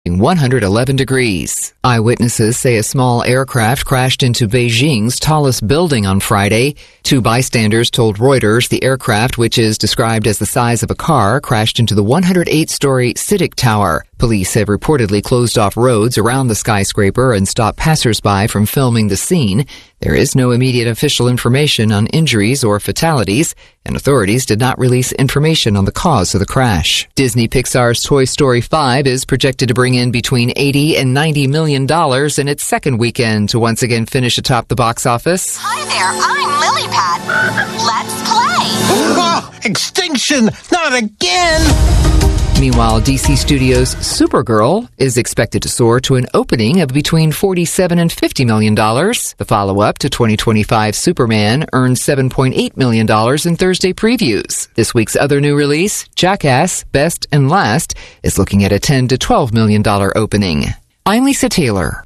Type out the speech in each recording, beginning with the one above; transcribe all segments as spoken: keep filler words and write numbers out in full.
one hundred eleven degrees. Eyewitnesses say a small aircraft crashed into Beijing's tallest building on Friday. Two bystanders told Reuters the aircraft, which is described as the size of a car, crashed into the one hundred eight story CITIC Tower. Police have reportedly closed off roads around the skyscraper and stopped passersby from filming the scene. There is no immediate official information on injuries or fatalities, and authorities did not release information on the cause of the crash. Disney Pixar's Toy Story five is projected to bring in between eighty and ninety million dollars in its second weekend to once again finish atop the box office. Hi there, I'm Lilypad. Let's play. Oh, extinction! Not again! Meanwhile, D C Studios' Supergirl is expected to soar to an opening of between forty-seven and fifty million dollars. The follow-up to twenty twenty-five Superman earned seven point eight million dollars in Thursday previews. This week's other new release, Jackass Best and Last, is looking at a ten to twelve million dollars opening. I'm Lisa Taylor.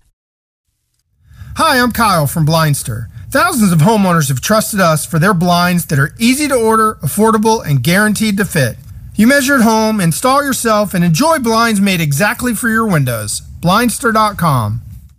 Hi, I'm Kyle from Blindster. Thousands of homeowners have trusted us for their blinds that are easy to order, affordable, and guaranteed to fit. You measure at home, install yourself, and enjoy blinds made exactly for your windows. Blindster dot com.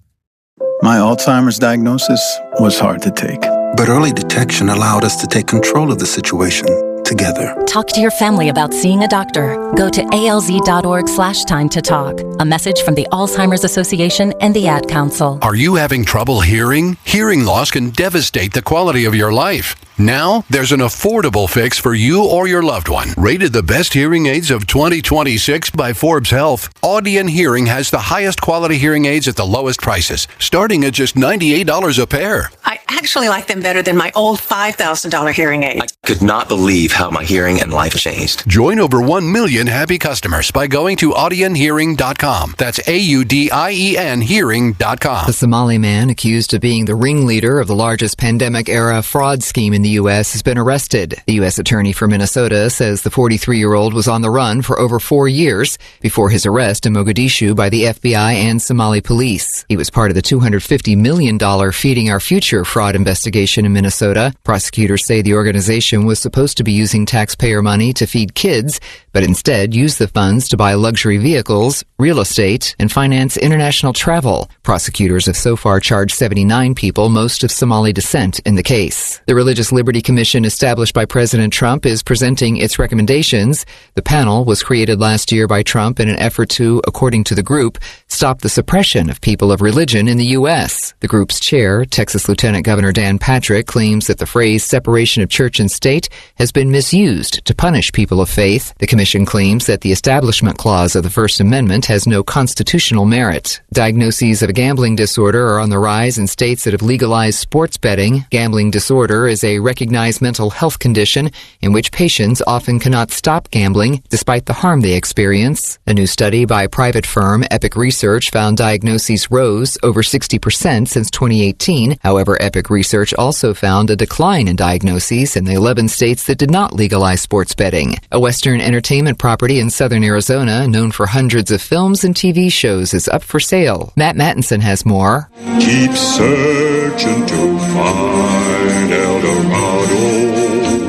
My Alzheimer's diagnosis was hard to take. But early detection allowed us to take control of the situation together. Talk to your family about seeing a doctor. Go to alz.org slash time to talk. A message from the Alzheimer's Association and the Ad Council. Are you having trouble hearing? Hearing loss can devastate the quality of your life. Now, there's an affordable fix for you or your loved one. Rated the best hearing aids of twenty twenty-six by Forbes Health, Audion Hearing has the highest quality hearing aids at the lowest prices, starting at just ninety-eight dollars a pair. I actually like them better than my old five thousand dollars hearing aid. I could not believe how my hearing and life changed. Join over one million happy customers by going to audion hearing dot com. That's A U D I E N hearing dot com. The Somali man accused of being the ringleader of the largest pandemic-era fraud scheme in the U S has been arrested. The U S attorney for Minnesota says the forty-three-year-old was on the run for over four years before his arrest in Mogadishu by the F B I and Somali police. He was part of the two hundred fifty million dollars Feeding Our Future fraud investigation in Minnesota. Prosecutors say the organization was supposed to be using taxpayer money to feed kids, but instead used the funds to buy luxury vehicles, real estate, and finance international travel. Prosecutors have so far charged seventy-nine people, most of Somali descent, in the case. The Religious Liberty Commission established by President Trump is presenting its recommendations. The panel was created last year by Trump in an effort to, according to the group, stop the suppression of people of religion in the U S. The group's chair, Texas Lieutenant Governor Dan Patrick, claims that the phrase separation of church and state has been misused to punish people of faith. The commission claims that the Establishment Clause of the First Amendment has no constitutional merit. Diagnoses of a gambling disorder are on the rise in states that have legalized sports betting. Gambling disorder is a recognized mental health condition in which patients often cannot stop gambling despite the harm they experience. A new study by private firm Epic Research found diagnoses rose over sixty percent since twenty eighteen. However, Epic Research also found a decline in diagnoses in the eleven states that did not legalize sports betting. A Western entertainment property in southern Arizona, known for hundreds of films and T V shows, is up for sale. Matt Mattinson has more. Keep searching to find El Dorado.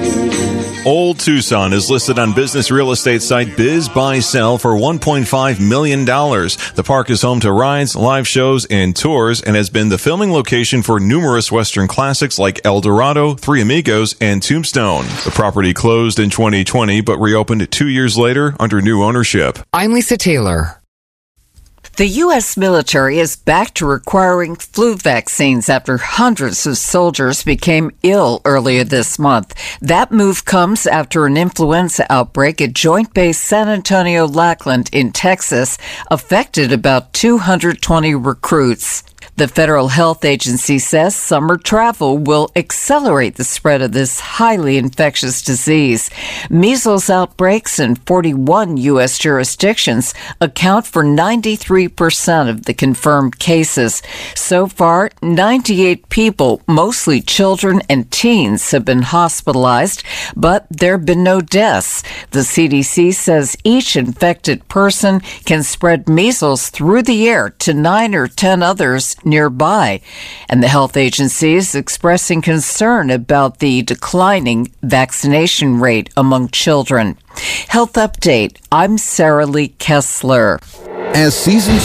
Old Tucson is listed on business real estate site Biz Buy Sell for one point five million dollars. The park is home to rides, live shows, and tours, and has been the filming location for numerous Western classics like El Dorado, Three Amigos, and Tombstone. The property closed in twenty twenty, but reopened two years later under new ownership. I'm Lisa Taylor. The U S military is back to requiring flu vaccines after hundreds of soldiers became ill earlier this month. That move comes after an influenza outbreak at Joint Base San Antonio Lackland in Texas affected about two hundred twenty recruits. The Federal Health Agency says summer travel will accelerate the spread of this highly infectious disease. Measles outbreaks in forty-one U S jurisdictions account for ninety-three percent of the confirmed cases. So far, ninety-eight people, mostly children and teens, have been hospitalized, but there have been no deaths. The C D C says each infected person can spread measles through the air to nine or ten others nearby, and the health agency is expressing concern about the declining vaccination rate among children. Health Update, I'm Sarah Lee Kessler. As seasons